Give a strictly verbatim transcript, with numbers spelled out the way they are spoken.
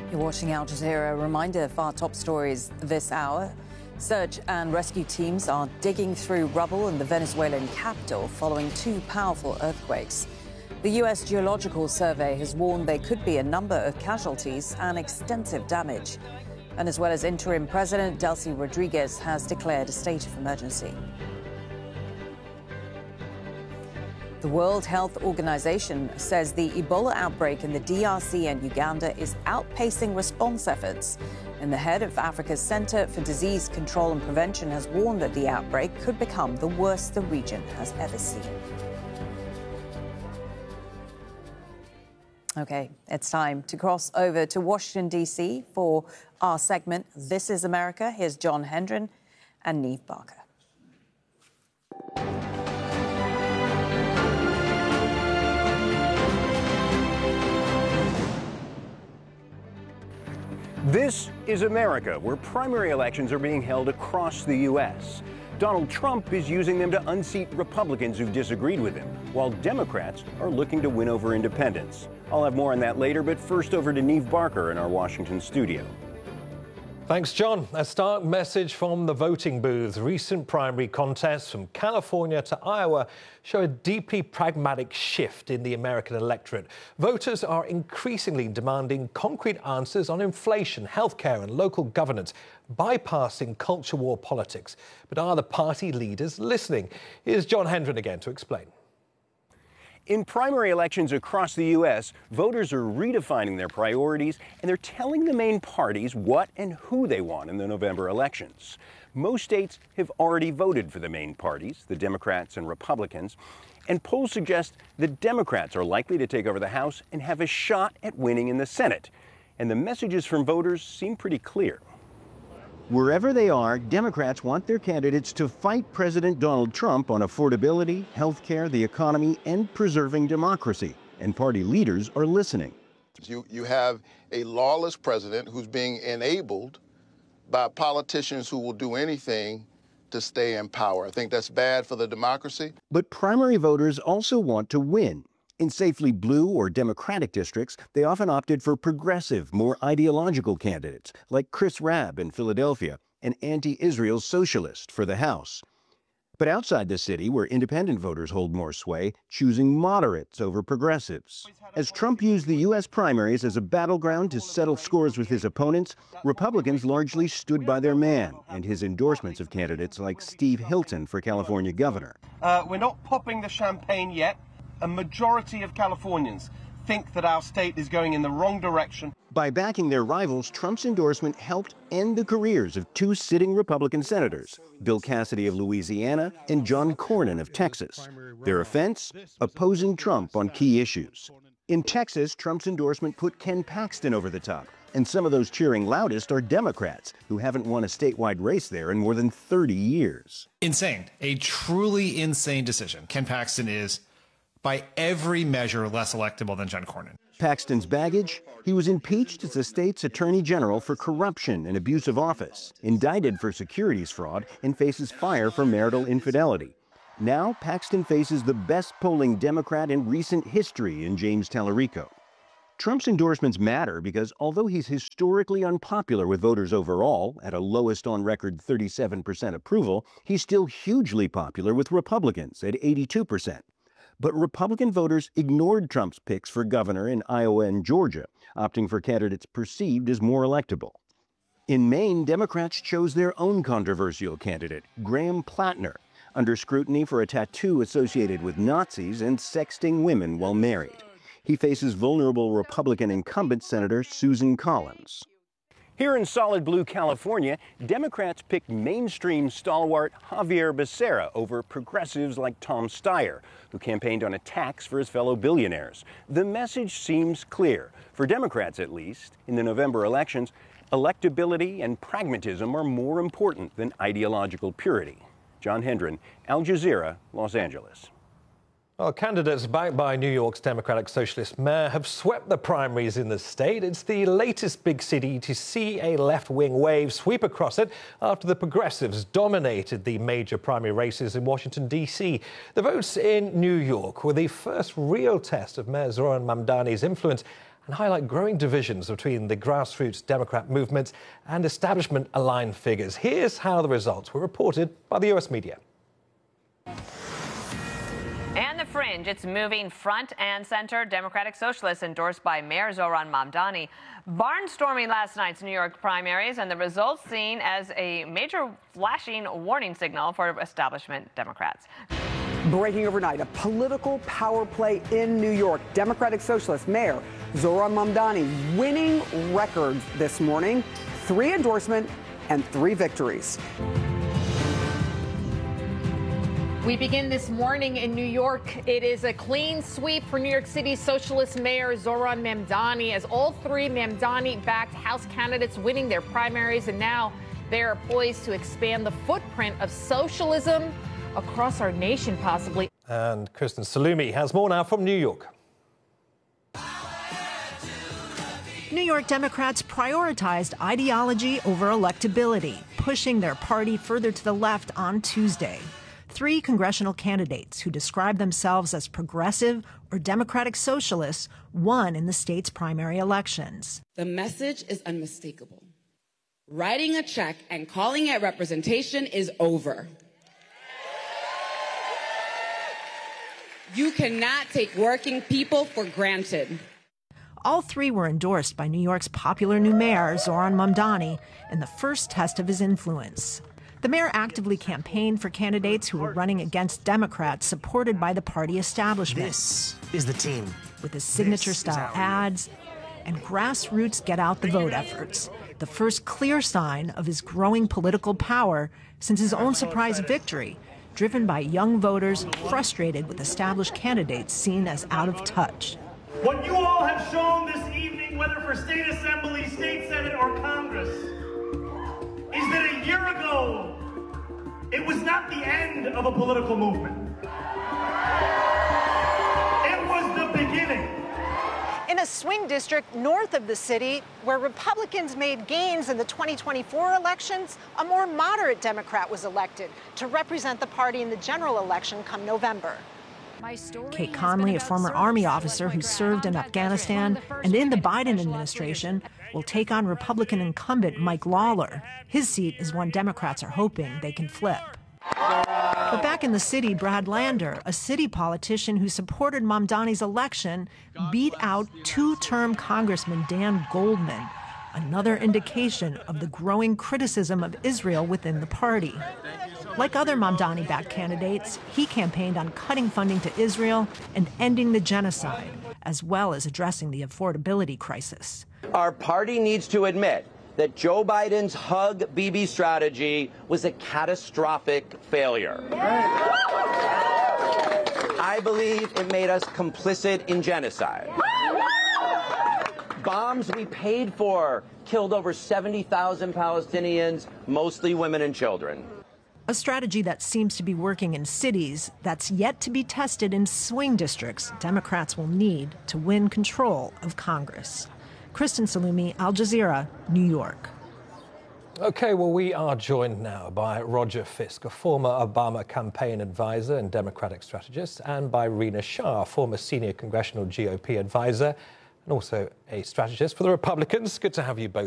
You're watching Al Jazeera. A reminder of our top stories this hour. Search and rescue teams are digging through rubble in the Venezuelan capital following two powerful earthquakes. The U S Geological Survey has warned there could be a number of casualties and extensive damage. Venezuela's interim president, Delcy Rodriguez, has declared a state of emergency. The World Health Organization says the Ebola outbreak in the D R C and Uganda is outpacing response efforts. And the head of Africa's Center for Disease Control and Prevention has warned that the outbreak could become the worst the region has ever seen. OK, it's time to cross over to Washington, D C for our segment, This is America. Here's John Hendren and Neve Barker. This is America, where primary elections are being held across the U S Donald Trump is using them to unseat Republicans who've disagreed with him, while Democrats are looking to win over independents. I'll have more on that later, but first over to Neve Barker in our Washington studio. Thanks, John. A stark message from the voting booths. Recent primary contests from California to Iowa show a deeply pragmatic shift in the American electorate. Voters are increasingly demanding concrete answers on inflation, healthcare and local governance, bypassing culture war politics. But are the party leaders listening? Here's John Hendren again to explain. In primary elections across the U S, voters are redefining their priorities, and they're telling the main parties what and who they want in the November elections. Most states have already voted for the main parties, the Democrats and Republicans, and polls suggest the Democrats are likely to take over the House and have a shot at winning in the Senate. And the messages from voters seem pretty clear. Wherever they are, Democrats want their candidates to fight President Donald Trump on affordability, health care, the economy, and preserving democracy. And party leaders are listening. You, you have a lawless president who's being enabled by politicians who will do anything to stay in power. I think that's bad for the democracy. But primary voters also want to win. In safely blue or Democratic districts, they often opted for progressive, more ideological candidates, like Chris Rabb in Philadelphia, an anti-Israel socialist for the House. But outside the city, where independent voters hold more sway, choosing moderates over progressives. As Trump used the U S primaries as a battleground to settle scores with his opponents, Republicans largely stood by their man and his endorsements of candidates like Steve Hilton for California governor. Uh, we're not popping the champagne yet. A majority of Californians think that our state is going in the wrong direction. By backing their rivals, Trump's endorsement helped end the careers of two sitting Republican senators, Bill Cassidy of Louisiana and John Cornyn of Texas. Their offense? Opposing Trump on key issues. In Texas, Trump's endorsement put Ken Paxton over the top. And some of those cheering loudest are Democrats, who haven't won a statewide race there in more than thirty years. Insane. A truly insane decision. Ken Paxton is, by every measure, less electable than John Cornyn. Paxton's baggage? He was impeached as the state's attorney general for corruption and abuse of office, indicted for securities fraud, and faces fire for marital infidelity. Now, Paxton faces the best polling Democrat in recent history in James Tallarico. Trump's endorsements matter because although he's historically unpopular with voters overall, at a lowest on record thirty-seven percent approval, he's still hugely popular with Republicans at eighty-two percent. But Republican voters ignored Trump's picks for governor in Iowa and Georgia, opting for candidates perceived as more electable. In Maine, Democrats chose their own controversial candidate, Graham Plattner, under scrutiny for a tattoo associated with Nazis and sexting women while married. He faces vulnerable Republican incumbent Senator Susan Collins. Here in solid blue California, Democrats picked mainstream stalwart Javier Becerra over progressives like Tom Steyer, who campaigned on a tax for his fellow billionaires. The message seems clear. For Democrats, at least, in the November elections, electability and pragmatism are more important than ideological purity. John Hendren, Al Jazeera, Los Angeles. Well, candidates backed by New York's Democratic Socialist mayor have swept the primaries in the state. It's the latest big city to see a left-wing wave sweep across it after the progressives dominated the major primary races in Washington, D C The votes in New York were the first real test of Mayor Zohran Mamdani's influence and highlight growing divisions between the grassroots Democrat movement and establishment-aligned figures. Here's how the results were reported by the U S media. And the fringe, it's moving front and center. Democratic Socialists endorsed by Mayor Zohran Mamdani barnstorming last night's New York primaries, and the results seen as a major flashing warning signal for establishment Democrats. Breaking overnight, a political power play in New York. Democratic Socialist Mayor Zohran Mamdani winning records this morning. Three endorsements and three victories. We begin this morning in New York. It is a clean sweep for New York City Socialist Mayor Zohran Mamdani, as all three Mamdani-backed House candidates winning their primaries, and now they are poised to expand the footprint of socialism across our nation, possibly. And Kristen Salumi has more now from New York. New York Democrats prioritized ideology over electability, pushing their party further to the left on Tuesday. Three congressional candidates who describe themselves as progressive or democratic socialists won in the state's primary elections. The message is unmistakable. Writing a check and calling it representation is over. You cannot take working people for granted. All three were endorsed by New York's popular new mayor, Zohran Mamdani, in the first test of his influence. The mayor actively campaigned for candidates who were running against Democrats supported by the party establishment. This is the team. With his signature-style ads and grassroots get-out-the-vote efforts, the first clear sign of his growing political power since his own surprise victory, driven by young voters frustrated with established candidates seen as out of touch. What you all have shown this evening, whether for state assembly, state senate, or Congress, is that a year ago, it was not the end of a political movement. It was the beginning. In a swing district north of the city, where Republicans made gains in the twenty twenty-four elections, a more moderate Democrat was elected to represent the party in the general election come November. Kate Conley, a former Army officer who served in Afghanistan and in the Biden administration, will take on Republican incumbent Mike Lawler. His seat is one Democrats are hoping they can flip. But back in the city, Brad Lander, a city politician who supported Mamdani's election, beat out two-term Congressman Dan Goldman, another indication of the growing criticism of Israel within the party. Like other Mamdani-backed candidates, he campaigned on cutting funding to Israel and ending the genocide, as well as addressing the affordability crisis. Our party needs to admit that Joe Biden's Hug Bibi strategy was a catastrophic failure. I believe it made us complicit in genocide. Bombs we paid for killed over seventy thousand Palestinians, mostly women and children. A strategy that seems to be working in cities that's yet to be tested in swing districts Democrats will need to win control of Congress. Kristen Salumi, Al Jazeera, New York. OK, well, we are joined now by Roger Fisk, a former Obama campaign advisor and Democratic strategist, and by Rina Shah, former senior congressional G O P advisor and also a strategist for the Republicans. Good to have you both.